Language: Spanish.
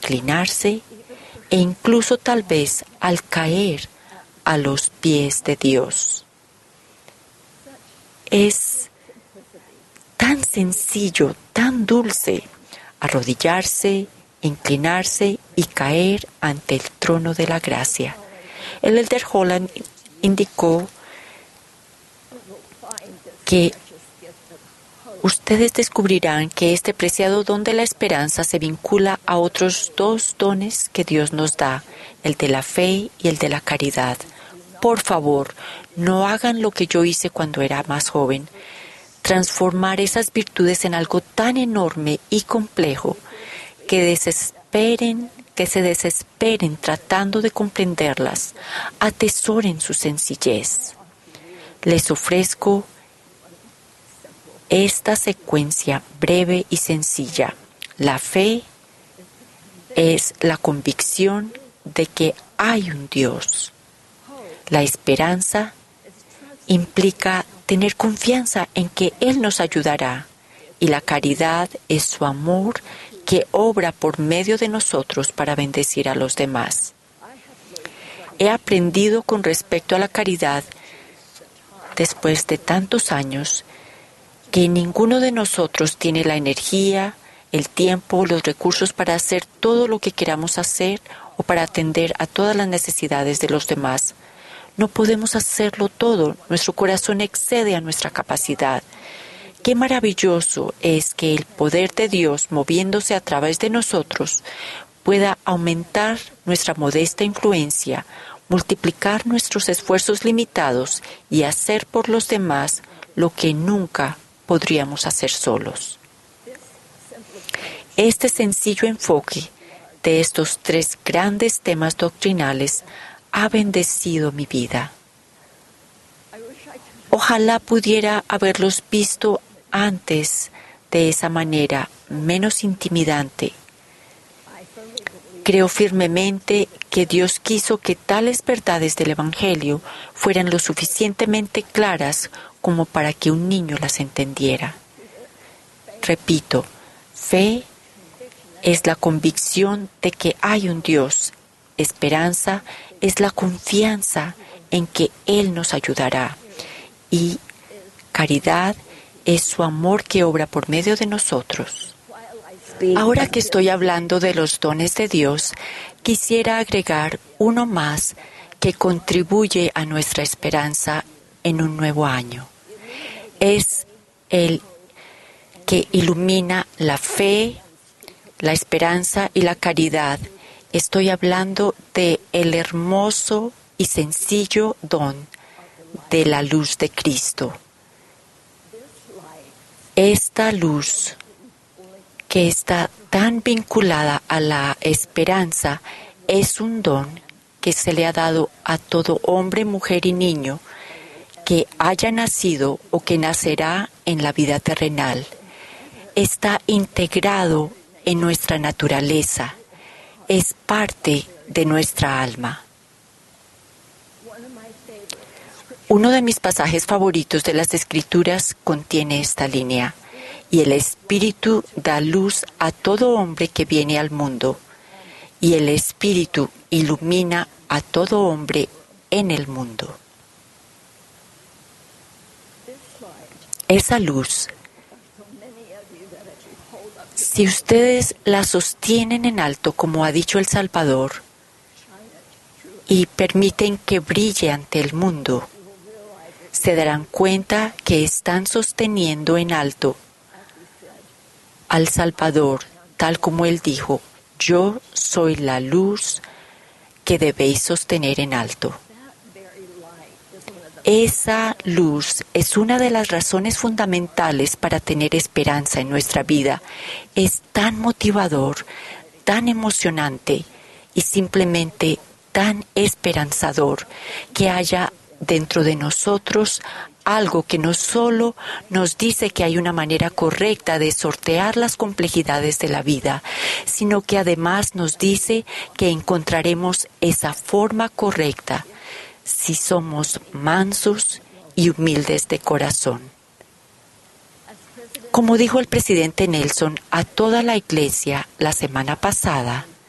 inclinarse e incluso tal vez al caer a los pies de Dios. Es tan sencillo, tan dulce, arrodillarse, inclinarse y caer ante el trono de la gracia. El Elder Holland indicó que ustedes descubrirán que este preciado don de la esperanza se vincula a otros dos dones que Dios nos da, el de la fe y el de la caridad. Por favor, no hagan lo que yo hice cuando era más joven, transformar esas virtudes en algo tan enorme y complejo que se desesperen tratando de comprenderlas. Atesoren su sencillez. Les ofrezco esta secuencia breve y sencilla. La fe es la convicción de que hay un Dios. La esperanza implica tener confianza en que Él nos ayudará. Y la caridad es su amor que obra por medio de nosotros para bendecir a los demás. He aprendido con respecto a la caridad, después de tantos años, que ninguno de nosotros tiene la energía, el tiempo, los recursos para hacer todo lo que queramos hacer o para atender a todas las necesidades de los demás. No podemos hacerlo todo. Nuestro corazón excede a nuestra capacidad. Qué maravilloso es que el poder de Dios, moviéndose a través de nosotros, pueda aumentar nuestra modesta influencia, multiplicar nuestros esfuerzos limitados y hacer por los demás lo que nunca podríamos hacer solos. Este sencillo enfoque de estos tres grandes temas doctrinales ha bendecido mi vida. Ojalá pudiera haberlos visto antes de esa manera, menos intimidante. Creo firmemente que Dios quiso que tales verdades del Evangelio fueran lo suficientemente claras como para que un niño las entendiera. Repito, fe es la convicción de que hay un Dios. Esperanza es la confianza en que Él nos ayudará. Y caridad es su amor que obra por medio de nosotros. Ahora que estoy hablando de los dones de Dios, quisiera agregar uno más que contribuye a nuestra esperanza en un nuevo año. Es el que ilumina la fe, la esperanza y la caridad. Estoy hablando de el hermoso y sencillo don de la luz de Cristo. Esta luz que está tan vinculada a la esperanza es un don que se le ha dado a todo hombre, mujer y niño que haya nacido o que nacerá en la vida terrenal. Está integrado en nuestra naturaleza, es parte de nuestra alma. Uno de mis pasajes favoritos de las Escrituras contiene esta línea: y el Espíritu da luz a todo hombre que viene al mundo, y el Espíritu ilumina a todo hombre en el mundo. Esa luz, si ustedes la sostienen en alto, como ha dicho el Salvador, y permiten que brille ante el mundo, se darán cuenta que están sosteniendo en alto al Salvador, tal como Él dijo: yo soy la luz que debéis sostener en alto. Esa luz es una de las razones fundamentales para tener esperanza en nuestra vida. Es tan motivador, tan emocionante y simplemente tan esperanzador que haya dentro de nosotros algo que no solo nos dice que hay una manera correcta de sortear las complejidades de la vida, sino que además nos dice que encontraremos esa forma correcta si somos mansos y humildes de corazón. Como dijo el presidente Nelson a toda la iglesia la semana pasada,